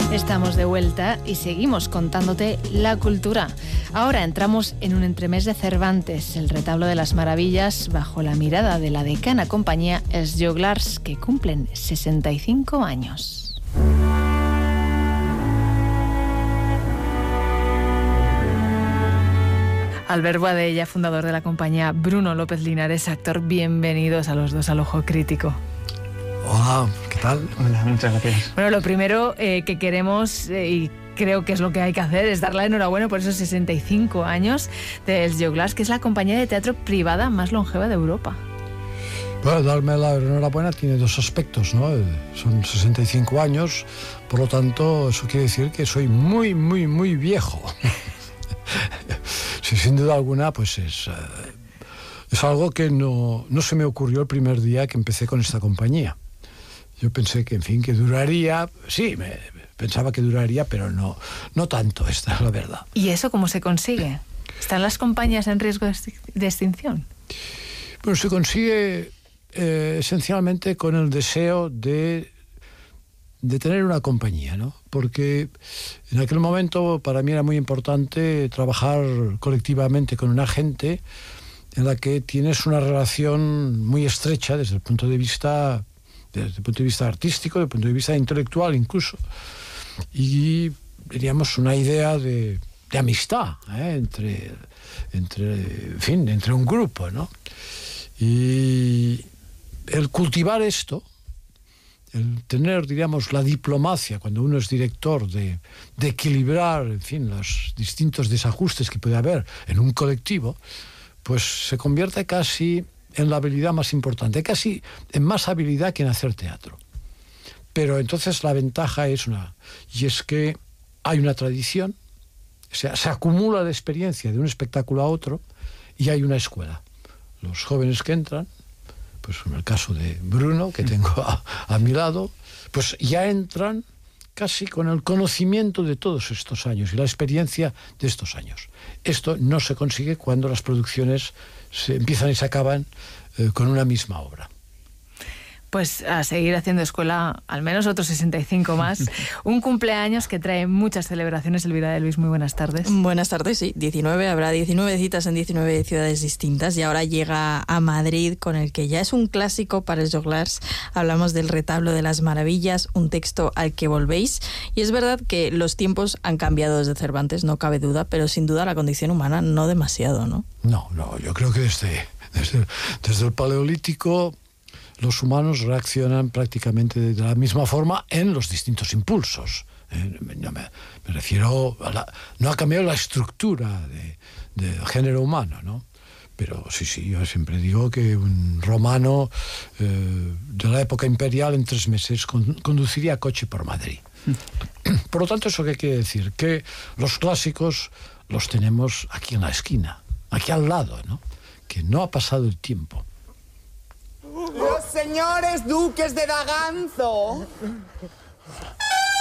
Estamos de vuelta y seguimos contándote la cultura. Ahora entramos en un entremés de Cervantes, el retablo de las maravillas, bajo la mirada de la decana compañía Els Joglars, que cumplen 65 años. Albert Boadella, fundador de la compañía, Bruno López Linares, actor, bienvenidos a los dos al Ojo Crítico. Hola, ¿qué tal? Hola, muchas gracias. Bueno, lo primero que queremos, y creo que es lo que hay que hacer, es dar la enhorabuena por esos 65 años de Els Joglars, que es la compañía de teatro privada más longeva de Europa. Bueno, darme la enhorabuena tiene dos aspectos, ¿no? Son 65 años, por lo tanto, eso quiere decir que soy muy, muy, muy viejo. Sí, sin duda alguna, pues es algo que no se me ocurrió el primer día que empecé con esta compañía. Yo pensé que, en fin, que duraría, sí, pensaba que duraría, pero no tanto, esta es la verdad. ¿Y eso cómo se consigue? ¿Están las compañías en riesgo de extinción? Bueno, se consigue esencialmente con el deseo de tener una compañía, ¿no? Porque en aquel momento para mí era muy importante trabajar colectivamente con una gente en la que tienes una relación muy estrecha desde el punto de vista artístico, desde el punto de vista intelectual incluso, y diríamos una idea de amistad entre un grupo, ¿no? Y el cultivar esto, el tener, diríamos, la diplomacia cuando uno es director de equilibrar, en fin, los distintos desajustes que puede haber en un colectivo, pues se convierte casi en la habilidad más importante, casi en más habilidad que en hacer teatro. Pero entonces la ventaja es y es que hay una tradición, o sea, se acumula la experiencia de un espectáculo a otro y hay una escuela. Los jóvenes que entran, pues en el caso de Bruno, que tengo a mi lado, pues ya entran casi con el conocimiento de todos estos años y la experiencia de estos años. Esto no se consigue cuando las producciones se empiezan y se acaban con una misma obra. Pues a seguir haciendo escuela, al menos otros 65 más. Un cumpleaños que trae muchas celebraciones. Elvira de Luis, muy buenas tardes. Buenas tardes, sí. 19, habrá 19 citas en 19 ciudades distintas y ahora llega a Madrid con el que ya es un clásico para Els Joglars. Hablamos del retablo de las maravillas, un texto al que volvéis. Y es verdad que los tiempos han cambiado desde Cervantes, no cabe duda, pero sin duda la condición humana no demasiado, ¿no? No, yo creo que desde el Paleolítico los humanos reaccionan prácticamente de la misma forma en los distintos impulsos. Me refiero no ha cambiado la estructura del género humano, ¿no? Pero sí, yo siempre digo que un romano de la época imperial en 3 meses conduciría coche por Madrid. Por lo tanto, ¿eso qué quiere decir? Que los clásicos los tenemos aquí en la esquina, aquí al lado, ¿no? Que no ha pasado el tiempo. Los señores duques de Daganzo.